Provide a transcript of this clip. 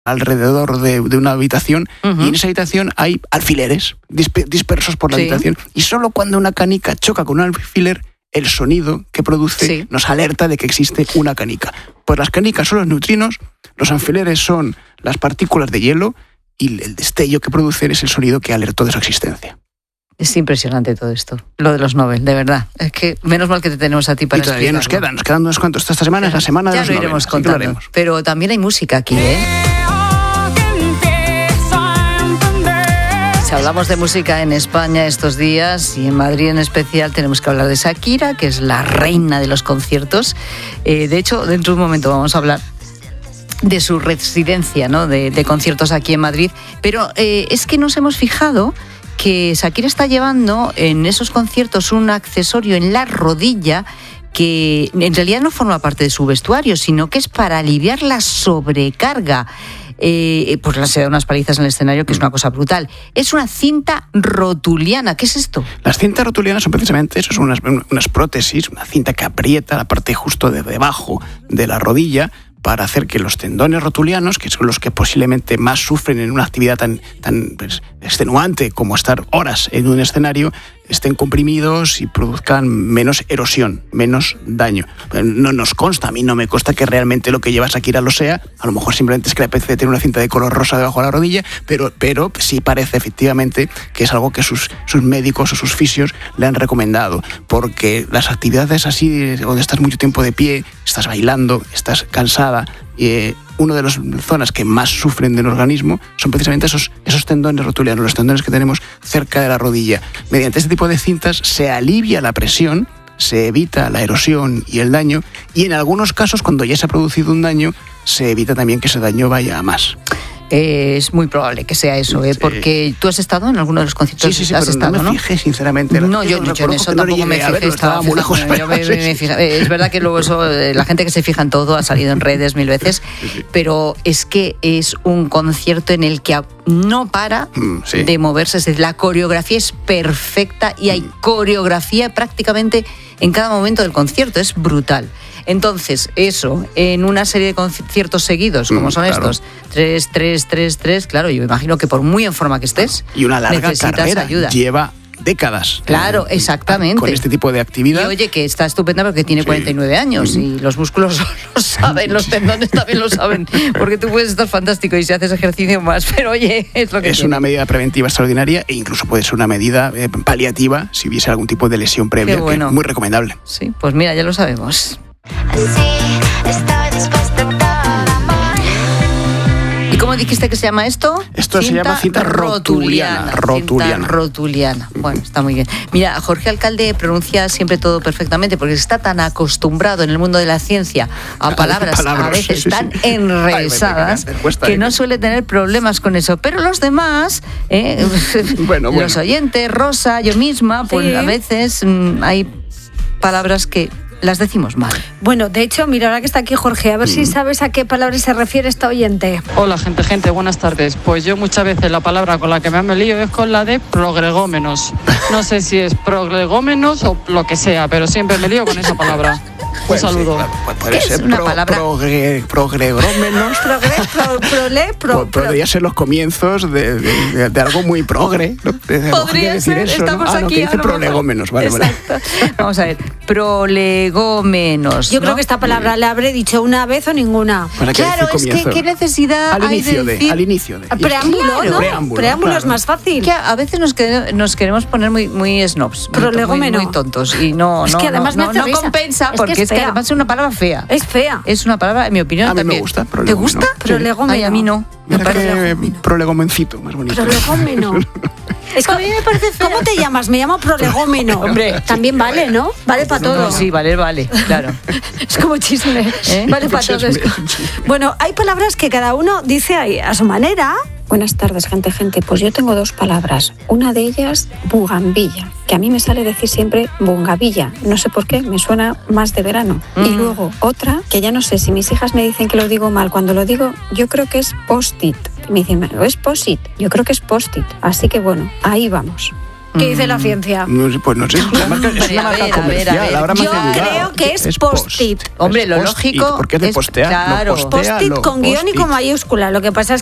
alrededor de una habitación, y en esa habitación hay alfileres dispersos por la habitación, y solo cuando una canica choca con un alfiler, el sonido que produce nos alerta de que existe una canica. Pues las canicas son los neutrinos, los alfileres son las partículas de hielo, y el destello que producen es el sonido que alertó de su existencia. Es impresionante todo esto, lo de los Nobel, de verdad. Es que menos mal que te tenemos a ti para explicarlo. Y todavía nos quedan unos cuantos. Esta semana es la semana de los Nobel. Ya lo iremos contando. Pero también hay música aquí, Si hablamos de música en España estos días y en Madrid en especial, tenemos que hablar de Shakira, que es la reina de los conciertos. De hecho, dentro de un momento vamos a hablar de su residencia, ¿no? de conciertos aquí en Madrid. Pero es que nos hemos fijado que Shakira está llevando en esos conciertos un accesorio en la rodilla que en realidad no forma parte de su vestuario, sino que es para aliviar la sobrecarga. Pues se da unas palizas en el escenario, que es una cosa brutal. Es una cinta rotuliana. ¿Qué es esto? Las cintas rotulianas son precisamente eso, son unas prótesis, una cinta que aprieta la parte justo de debajo de la rodilla para hacer que los tendones rotulianos, que son los que posiblemente más sufren en una actividad tan extenuante como estar horas en un escenario, estén comprimidos y produzcan menos erosión, menos daño. No nos consta, a mí no me consta que realmente lo que lleva Shakira lo sea. A lo mejor simplemente es que le apetece tener una cinta de color rosa debajo de la rodilla, pero sí parece efectivamente que es algo que sus médicos o sus fisios le han recomendado, porque las actividades así, donde estás mucho tiempo de pie, estás bailando, estás cansada, una de las zonas que más sufren del organismo son precisamente esos tendones rotulianos, los tendones que tenemos cerca de la rodilla. Mediante este tipo de cintas se alivia la presión, se evita la erosión y el daño, y en algunos casos, cuando ya se ha producido un daño, se evita también que ese daño vaya a más. Es muy probable que sea eso, porque tú has estado en alguno de los conciertos. Sí, has pero estado, no me fijé, sinceramente. No, yo en eso tampoco me fijé. Estaba muy lejos. Es verdad que luego eso, la gente que se fija en todo ha salido en redes 1000 veces, pero es que es un concierto en el que no para de moverse. Es decir, la coreografía es perfecta y hay coreografía prácticamente en cada momento del concierto. Es brutal. Entonces, eso, en una serie de conciertos seguidos, como son estos, 3, claro, yo imagino que por muy en forma que estés, y una larga necesitas carrera, ayuda. Lleva décadas. Claro, exactamente. Con este tipo de actividad. Y oye, que está estupenda porque tiene 49 años y los músculos lo saben, los tendones también lo saben, porque tú puedes estar fantástico y si haces ejercicio más, pero oye, es lo que es una medida preventiva extraordinaria e incluso puede ser una medida paliativa si hubiese algún tipo de lesión previa, que es muy recomendable. Sí, pues mira, ya lo sabemos. ¿Y cómo dijiste que se llama esto? Esto se llama cinta rotuliana. Cinta rotuliana. Bueno, está muy bien. Mira, Jorge Alcalde pronuncia siempre todo perfectamente porque está tan acostumbrado en el mundo de la ciencia a palabras a veces tan enrevesadas que no suele tener problemas con eso. Pero los demás, los oyentes, Rosa, yo misma, pues a veces hay palabras que las decimos mal. Bueno, de hecho, mira, ahora que está aquí Jorge, a ver si sabes a qué palabra se refiere esta oyente. Hola, gente, buenas tardes. Pues yo muchas veces la palabra con la que me lío es con la de progregómenos. No sé si es progregómenos o lo que sea, pero siempre me lío con esa palabra. Un saludo. Puede ser una palabra progregómenos. Podría ser los comienzos de algo muy progre, ¿no? Podría ser, eso, estamos aquí. Que dice prolegómenos, vale. Vamos a ver, prolegómenos. Yo creo que esta palabra la habré dicho una vez o ninguna. Claro, es que qué necesidad hay de decir... Al inicio de. Preámbulo, ¿no? Preámbulo es más fácil. Que a veces nos queremos poner muy snobs, muy tontos, y no, es que además no compensa, porque es que además es una palabra fea. Es fea. Es una palabra, en mi opinión, a mí también. Me gusta. ¿Te gusta? Prolegómeno. Ay, a mí no. Prolegomencito, más bonito. Prolegómeno. Es que a mí me parece feo. ¿Cómo te llamas? Me llamo prolegómeno. Hombre. También vale, ¿no? Vale para todo. No, sí, vale, claro. Es como chisme. Vale para todo. Bueno, hay palabras que cada uno dice a su manera. Buenas tardes, gente. Pues yo tengo 2 palabras. Una de ellas, bugambilla, que a mí me sale decir siempre bungavilla. No sé por qué, me suena más de verano. Y luego otra, que ya no sé si mis hijas me dicen que lo digo mal. Cuando lo digo, yo creo que es post-it. Me dicen, ¿es post-it? Yo creo que es post-it. Así que bueno, ahí vamos. ¿Qué dice la ciencia? Pues no sé, es una marca comercial. Ahora yo creo que es post-it. Hombre, lo lógico ¿Por qué es de postear? Claro. Post-it con guión y con mayúscula. Lo que pasa es